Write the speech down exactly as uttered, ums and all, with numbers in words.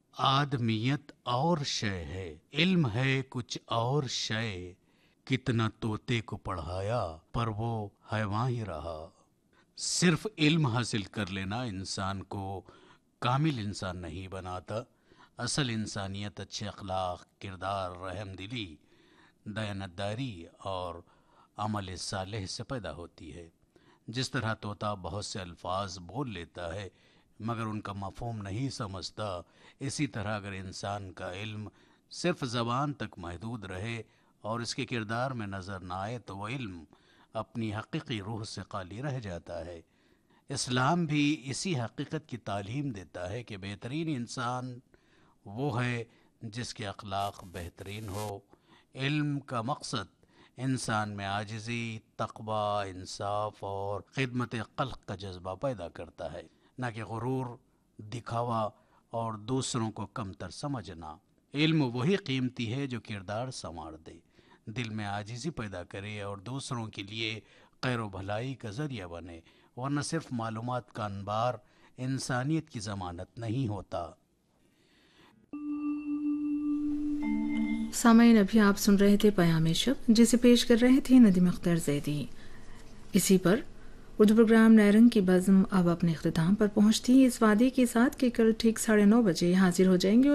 आदमियत और शय है, इल्म है कुछ और शय, कितना तोते को पढ़ाया पर वो हैवां ही रहा। सिर्फ इल्म हासिल कर लेना इंसान को कामिल इंसान नहीं बनाता। असल इंसानियत अच्छे अखलाक, किरदार, रहमदिली, दयानतदारी और अमल सालेह से पैदा होती है। जिस तरह तोता बहुत से अल्फाज बोल लेता है मगर उनका मफहूम नहीं समझता, इसी तरह अगर इंसान का इल्म सिर्फ ज़बान तक महदूद रहे और इसके किरदार में नज़र ना आए तो वह इल्म अपनी हकीकी रूह से खाली रह जाता है। इस्लाम भी इसी हकीकत की तालीम देता है कि बेहतरीन इंसान वो है जिसके अखलाक बेहतरीन हो। इल्म का मकसद इंसान में आजिज़ी, तक़वा, इंसाफ और खिदमत खल्क़ का जज्बा पैदा करता है, न कि गुरूर, दिखावा और दूसरों को कमतर समझना। इल्म वही कीमती है जो किरदार संवार दे, दिल में आजिज़ी पैदा करे और दूसरों के लिए खैर व भलाई का ज़रिया बने, वरना सिर्फ मालूमात का अनबार इंसानियत की ज़मानत नहीं होता। सामईन, अभी आप सुन रहे थे पयामे शब, जिसे पेश कर रहे थे नदीम अख्तर जैदी। इसी पर उर्दू प्रोग्राम नैरंग की बज़्म अब अपने इख्तिताम पर पहुंचती है, इस वादे के साथ कि कल ठीक साढ़े नौ बजे हाजिर हो जाएंगे